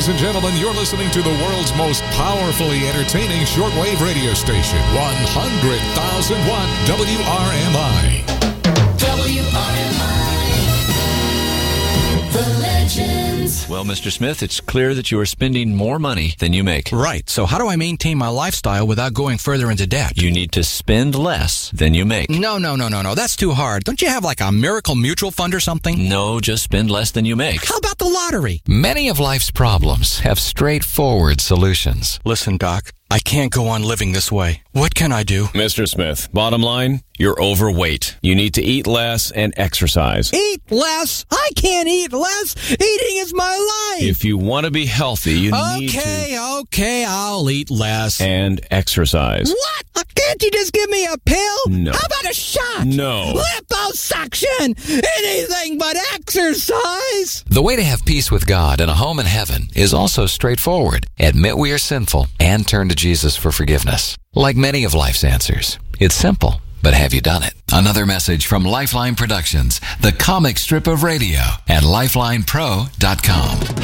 Ladies and gentlemen, you're listening to the world's most powerfully entertaining shortwave radio station, 100,000 watt WRMI. WRMI, The Legends. Well, Mr. Smith, it's clear that you are spending more money than you make. Right. So how do I maintain my lifestyle without going further into debt? You need to spend less than you make. No. That's too hard. Don't you have like a miracle mutual fund or something? No, just spend less than you make. How about the lottery? Many of life's problems have straightforward solutions. Listen, Doc, I can't go on living this way. What can I do? Mr. Smith, bottom line, you're overweight. You need to eat less and exercise. Eat less? I can't eat less. Eating is my life. If you want to be healthy, you need to... Okay, I'll eat less. And exercise. What? Can't you just give me a pill? No. How about a shot? No. Liposuction? Anything but exercise? The way to have peace with God and a home in heaven is also straightforward. Admit we are sinful and turn to Jesus for forgiveness. Like many of life's answers, it's simple, but have you done it? Another message from Lifeline Productions, the comic strip of radio, at lifelinepro.com.